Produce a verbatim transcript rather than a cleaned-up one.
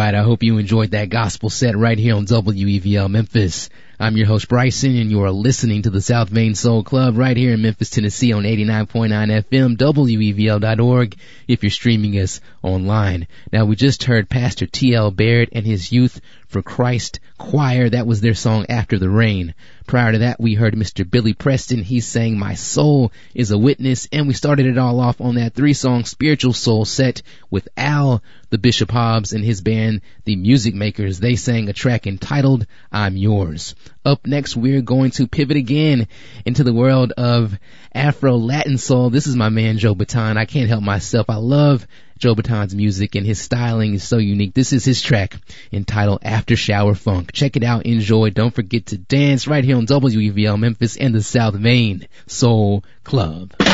right, I hope you enjoyed that gospel set right here on W E V L Memphis. I'm your host Bryson, and you are listening to the South Main Soul Club right here in Memphis, Tennessee on eighty-nine point nine F M, W E V L dot org if you're streaming us online. Now, we just heard Pastor T L Baird and his Youth for Christ Choir. That was their song After the Rain. Prior to that, we heard Mister Billy Preston. He sang My Soul is a Witness, and we started it all off on that three-song Spiritual Soul set with Al, the Bishop Hobbs, and his band, the Music Makers. They sang a track entitled I'm Yours. Up next, we're going to pivot again into the world of Afro-Latin soul. This is my man Joe Bataan. I can't help myself. I love Joe Bataan's music, and his styling is so unique. This is his track entitled After Shower Funk. Check it out. Enjoy. Don't forget to dance right here on W E V L Memphis and the South Main Soul Club.